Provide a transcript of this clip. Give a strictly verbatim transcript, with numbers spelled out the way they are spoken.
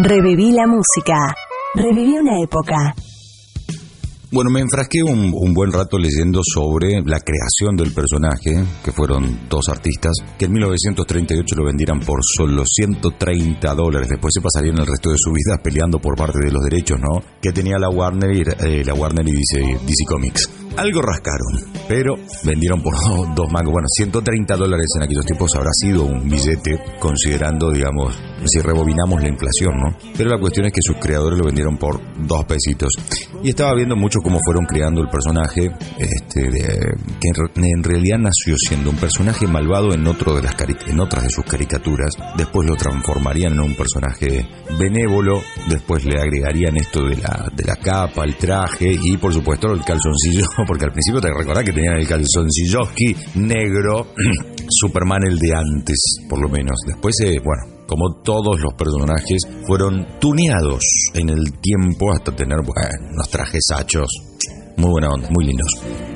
Reviví la música. Reviví una época. Bueno, me enfrasqué un, un buen rato leyendo sobre la creación del personaje, que fueron dos artistas, que en mil novecientos treinta y ocho lo vendieran por solo ciento treinta dólares. Después se pasarían el resto de su vida peleando por parte de los derechos, ¿no? Que tenía la Warner y, eh, la Warner y D C, D C Comics. Algo rascaron, pero vendieron por dos, dos mangos. Bueno, ciento treinta dólares en aquellos tiempos habrá sido un billete, considerando, digamos, si rebobinamos la inflación, ¿no? Pero la cuestión es que sus creadores lo vendieron por dos pesitos. Y estaba viendo mucho cómo fueron creando el personaje, este, de, que en, en realidad nació siendo un personaje malvado en, otro de las cari- en otras de sus caricaturas. Después lo transformarían en un personaje benévolo. Después le agregarían esto de la, de la capa, el traje y, por supuesto, el calzoncillo. Porque al principio te recordás que tenían el calzoncilloski negro, Superman el de antes, por lo menos. Después, eh, bueno, como todos los personajes, fueron tuneados en el tiempo hasta tener, bueno, unos trajes hachos. Muy buena onda, muy lindos.